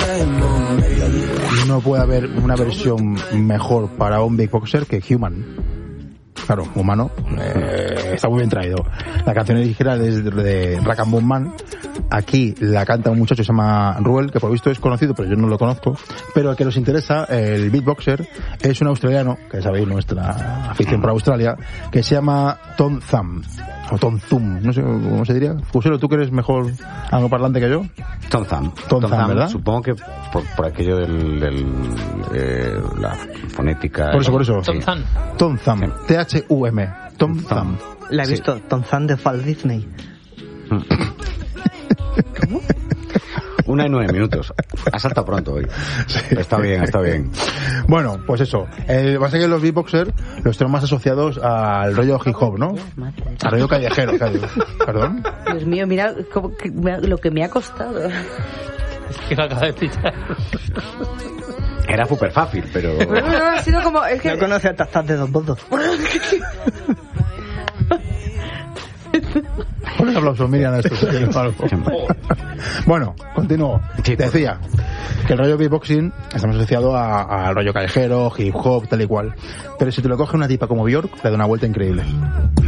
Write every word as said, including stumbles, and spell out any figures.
No puede haber una versión mejor para un beatboxer que Human. Claro, humano, eh, está muy bien traído. La canción original es de, de Rack and Bone Man. Aquí la canta un muchacho que se llama Ruel, que por visto es conocido, pero yo no lo conozco. Pero al que nos interesa, el beatboxer, es un australiano, que sabéis nuestra afición por Australia, que se llama Tom Thumb. O Tom Thumb, no sé cómo se diría. Fusero, ¿tú que eres mejor angloparlante que yo? Tom Thumb. Tom, Tom Thumb, ¿verdad? Supongo que por, por aquello del, del eh, la fonética. Por eso, por eso. Tom Thumb. Tom Thumb. T H U M. Tom Thumb. La he visto, sí. Tom Thumb de Walt Disney. ¿Cómo? Una y nueve minutos. Ha saltado pronto hoy. Sí. Está bien, está bien. Bueno, pues eso. El, va a ser que los beatboxers los tenemos más asociados al rollo hip hop, ¿no? Al rollo callejero. Perdón. Dios mío, mira cómo, que, lo que me ha costado. Es que lo acabo de pillar. Era súper fácil, pero... No, no, no, ha sido como... Es que... No conoce a Tazaz de dos votos. Pon un aplauso, Miriam, a esto. Bueno, continúo. Sí, Te decía que el rollo beatboxing estamos asociado al rollo callejero, hip hop, tal y cual. Pero si te lo coge una tipa como Björk, le da una vuelta increíble.